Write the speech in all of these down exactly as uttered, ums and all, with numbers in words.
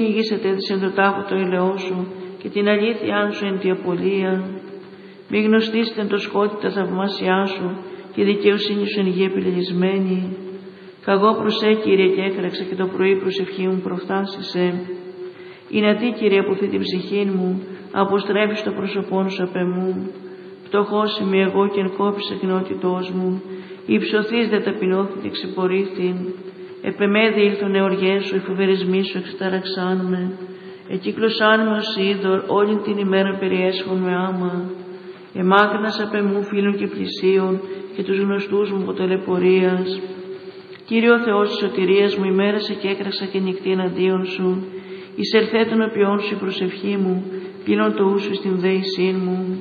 Ήγησετε εν το τάφο το ελαιό σου και την αλήθειά σου εν τη απολία. Μη γνωστήσετε το σκότη τα θαυμάσια σου και η δικαιοσύνη σου εν γη επιλεγισμένη. Καγώ προσέ, Κύριε, και έκραξα και το πρωί προσευχή μου προφθάσισε. Είναι τι, Κύριε, αποθεί την ψυχή μου, αποστρέφεις το πρόσωπό σου απ' εμού. Πτωχός είμαι εγώ και εν κόπης εκνότητός μου, υψωθείς δε ταπεινώθη και ξεπορήθην. Επεμέδη ήλθον εωριές σου, οι φοβερισμοί σου εξταραξάν με. Εκύκλωσάν με ως είδωρ, όλη την ημέρα περιέσχον με άμα. Εμάκρυνας απ' εμού φίλων και πλησίων και τους γνωστούς μου ποτελεπορίας. Κύριε ο Θεός της σωτηρίας μου, ημέρασε και έκραξα και νυχτή εναντίον σου. Εισερθέ των οποίων σου η προσευχή μου, πλήνων το ούσου στην δέησήν μου.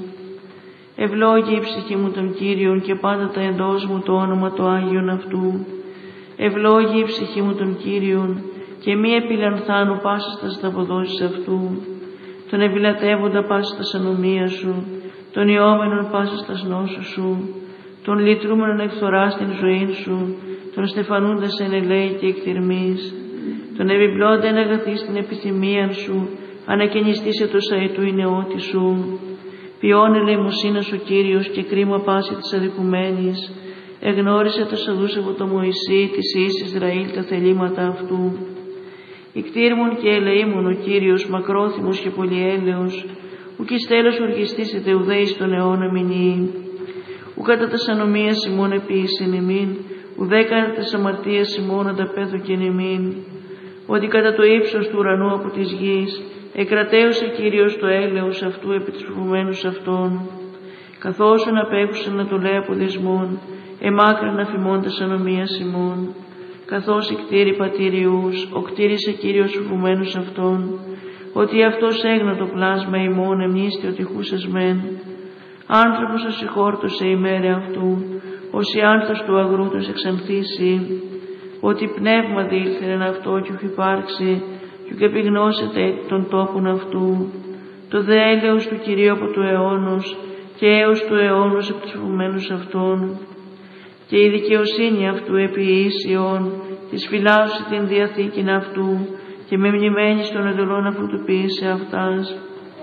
Ευλόγη η ψυχή μου των Κύριων και πάντα τα εντός μου το όνομα το Άγιον αυτού. Ευλόγη η ψυχή μου των Κύριων και μη επιλανθάνω πάσας τας σταυροδόσεις αυτού. Τον ευλατεύοντα πάσας τας ανομία σου, τον ιόμενον πάσας τας νόσου σου, τον λυτρούμενον εκθοράς την ζωή σου, τον στεφανούντας εν ελέη και εκθυρμής, τον επιπλώντα εν αγαθή στην επιθυμία σου, ανακαινιστήσε το σαετού η νεότη σου. Ποιόν ελεημοσύνας σου Κύριος και κρίμα πάση της αδικουμένης, εγνώρισε το σαδούς από το Μωυσή της εις Ισραήλ τα θελήματα αυτού. Ικτήρμουν και ελεήμουν ο Κύριος, μακρόθυμος και πολυέλεος, ουκ εις τέλος οργιστήσετε ουδέης τον αιώνα μηνύει. Ου κατά τας ανομίας ημών επίησεν ημίν, ουδέ κατά τας αμαρτίας ημών ανταπέδωκεν ημίν. Ότι κατά το ύψος του ουρανού από της γης, εκρατέωσε Κύριος το έλεος αυτού επί τους φοβουμένους αυτών. Καθώς απέχουσαν να το λέει από δεσμών, εμάκραν αφημώντας ανομίας ημών. Καθώς εκτήρη πατήριους, οκτήρισε Κύριος φοβουμένους αυτών, ότι αυτός έγνω το πλάσμα ημών εμνίστη ότι χούσες μεν. Άνθρωπος ως συγχόρτωσε η μέρα αυτού, ως η άνθος του αγρού τους εξανθήσει, ότι πνεύμα διήλθεν αυτό κι ουκ υπάρξει, κι ουκ επιγνώσετε των τόπων αυτού. Το δε έλεος του Κυρίου από του αιώνος και έως του αιώνος από τους φοβουμένους αυτών. Και η δικαιοσύνη αυτού επί ίσιον, της φυλάσσει την διαθήκην αυτού, και με μνημένης των εντολών αυτού του ποιήσε αυτάς.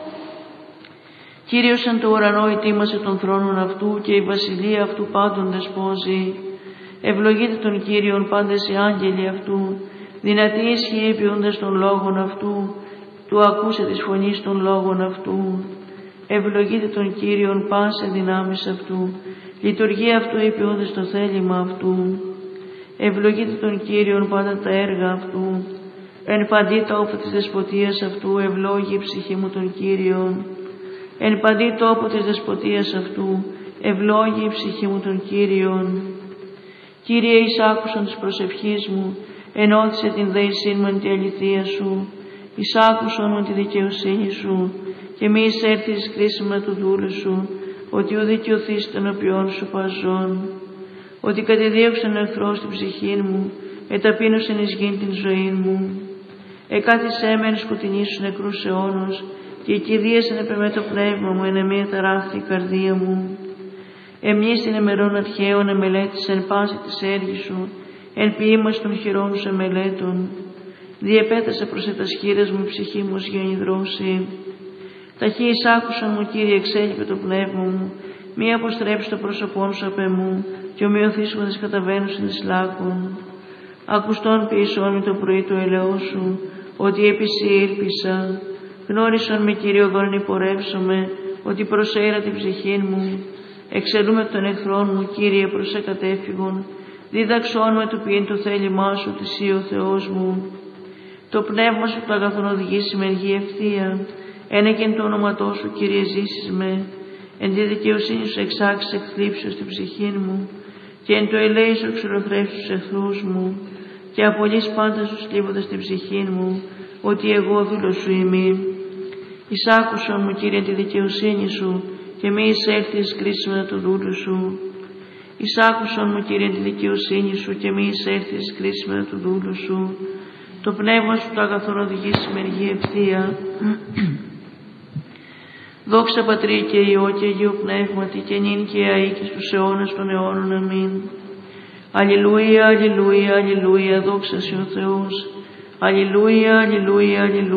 Κύριος εν το ουρανό ετοίμασε των θρόνων αυτού και η βασιλεία αυτού πάντων δεσπόζει. Ευλογείτε τον Κύριον πάντες οι άγγελοι αυτού, δυνατοί ισχύοι ποιούντες των λόγων αυτού, του ακούσε της φωνής των λόγων αυτού. Ευλογείτε τον Κύριον πάσε δυνάμεις αυτού, λειτουργεί αυτού οι ποιούντες το θέλημα αυτού. Ευλογείτε τον Κύριον πάντα τα έργα αυτού, εν παντή τόπο της δεσποτείας αυτού ευλόγη η ψυχή μου τον Κύριον. Εν παντή τόπο της δεσποτείας αυτού ευλόγη η ψυχή μου τον Κύριον. Κύριε, εις άκουσον της προσευχής μου, ενώθησε την δέησήν μου εν τη αληθεία σου, εις άκουσον μου τη δικαιοσύνη σου, και μη εισέρθεις κρίσιμα του δούλου σου, ότι ου δικαιωθείς των οποίων σου παζών. Ότι κατεδίωξαν εχθρός την ψυχή μου, εταπείνωσαν εις γήν την ζωή μου. Εκάθισέ με εν σκοτεινή σου νεκρούς αιώνος, και εκηδίασαν επ' εμέ το πνεύμα μου, εν εμέ ταράχθη η καρδία μου. Εμείς την εμερών αρχαίων εμελέτησεν πάση της έργης σου, εν ποίημας των χειρών σου εμελέτων. Διεπέτασε προς ετας χείρας μου η ψυχή μου ως γεννηδρώση. Ταχύ εις άκουσαν μου, Κύριε, εξέλιπε το πνεύμα μου, μη αποστρέψει το πρόσωπόν σου απ' εμού, και ομοιωθήσοντας καταβαίνουσιν εις λάκων. Ακουστών ποιησόν με το πρωί του ελαιό σου, ότι επί σοι ήλπισα. Γνώρισον με, Κύριε, οδόν υπορεύσομαι, ότι προσέειρα την ψυχήν μου. Εξελούμε τον εχθρόν μου, Κύριε, προς εκατέφυγον. Δίδαξόν με του ποιήν το θέλημά σου, ότι σύ ο Θεός μου. Το πνεύμα σου το αγαθόν οδηγήσει με γη ευθεία. Ένεκεν το όνοματό σου, Κύριε, ζήσεις με. Εν τη δικαιοσύνη σου εξάξεις εκθλίψεως την ψυχήν μου, και εν το ελέη σου εξολοθρεύσεις τους εχθρούς μου, και απολύς πάντα σου λίβοντας την ψυχήν μου, ότι εγώ δούλος σου είμαι. Εις άκουσον μου, Κύριε, τη δικαιοσύνη σου, και μη εισέλθεις κρίσιμα του δούλου σου. Εις άκουσον μου, Κύριε, τη δικαιοσύνη σου, και μη εισέλθεις κρίσιμα του δούλου σου. Το πνεύμα σου το αγαθόν οδηγήσει με γη ευθεία. Δόξα Πατρί και Υιό και Αγίου Πνεύματι, και νυν και αεί και στους αιώνας των αιώνων. Αμήν. Αλληλούια, αλληλούια, αλληλούια, δόξα σοι ο Θεός. Αλληλούια, αλληλούια, αλληλούια.